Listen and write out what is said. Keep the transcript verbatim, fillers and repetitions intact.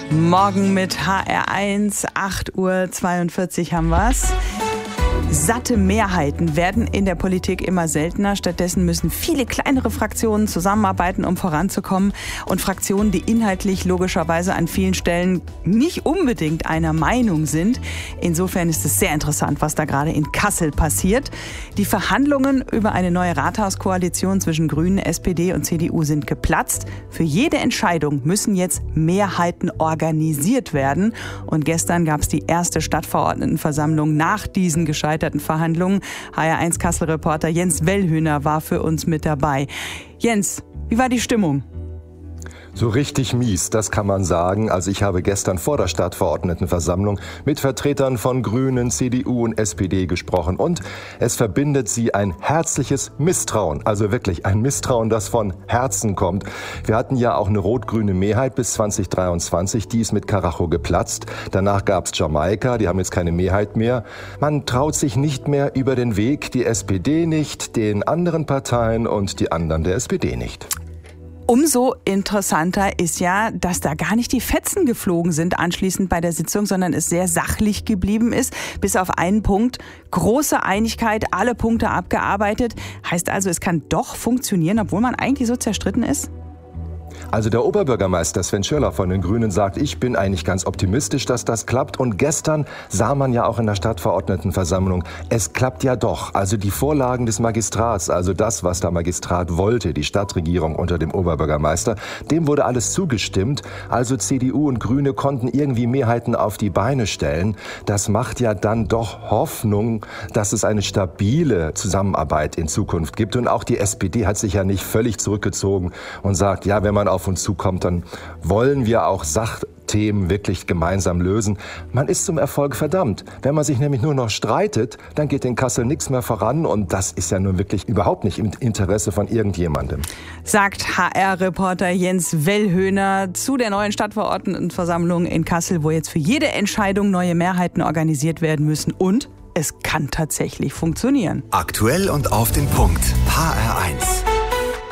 Morgen mit H R eins, acht Uhr zweiundvierzig haben wir's. Satte Mehrheiten werden in der Politik immer seltener. Stattdessen müssen viele kleinere Fraktionen zusammenarbeiten, um voranzukommen. Und Fraktionen, die inhaltlich logischerweise an vielen Stellen nicht unbedingt einer Meinung sind. Insofern ist es sehr interessant, was da gerade in Kassel passiert. Die Verhandlungen über eine neue Rathauskoalition zwischen Grünen, S P D und C D U sind geplatzt. Für jede Entscheidung müssen jetzt Mehrheiten organisiert werden. Und gestern gab es die erste Stadtverordnetenversammlung nach diesen gescheiterten Verhandlungen. H R eins Kassel-Reporter Jens Wellhöhner war für uns mit dabei. Jens, wie war die Stimmung? So richtig mies, das kann man sagen. Also ich habe gestern vor der Stadtverordnetenversammlung mit Vertretern von Grünen, C D U und S P D gesprochen. Und es verbindet sie ein herzliches Misstrauen. Also wirklich ein Misstrauen, das von Herzen kommt. Wir hatten ja auch eine rot-grüne Mehrheit bis zwanzig dreiundzwanzig. Die ist mit Karacho geplatzt. Danach gab's Jamaika, die haben jetzt keine Mehrheit mehr. Man traut sich nicht mehr über den Weg. Die S P D nicht, den anderen Parteien und die anderen der S P D nicht. Umso interessanter ist ja, dass da gar nicht die Fetzen geflogen sind anschließend bei der Sitzung, sondern es sehr sachlich geblieben ist. Bis auf einen Punkt. Große Einigkeit, alle Punkte abgearbeitet. Heißt also, es kann doch funktionieren, obwohl man eigentlich so zerstritten ist? Also der Oberbürgermeister Sven Schirler von den Grünen sagt, ich bin eigentlich ganz optimistisch, dass das klappt. Und gestern sah man ja auch in der Stadtverordnetenversammlung, es klappt ja doch. Also die Vorlagen des Magistrats, also das, was der Magistrat wollte, die Stadtregierung unter dem Oberbürgermeister, dem wurde alles zugestimmt. Also C D U und Grüne konnten irgendwie Mehrheiten auf die Beine stellen. Das macht ja dann doch Hoffnung, dass es eine stabile Zusammenarbeit in Zukunft gibt. Und auch die S P D hat sich ja nicht völlig zurückgezogen und sagt, ja, wenn man auf uns zukommt, dann wollen wir auch Sachthemen wirklich gemeinsam lösen. Man ist zum Erfolg verdammt. Wenn man sich nämlich nur noch streitet, dann geht in Kassel nichts mehr voran und das ist ja nun wirklich überhaupt nicht im Interesse von irgendjemandem. Sagt H R-Reporter Jens Wellhöhner zu der neuen Stadtverordnetenversammlung in Kassel, wo jetzt für jede Entscheidung neue Mehrheiten organisiert werden müssen und es kann tatsächlich funktionieren. Aktuell und auf den Punkt. H R eins.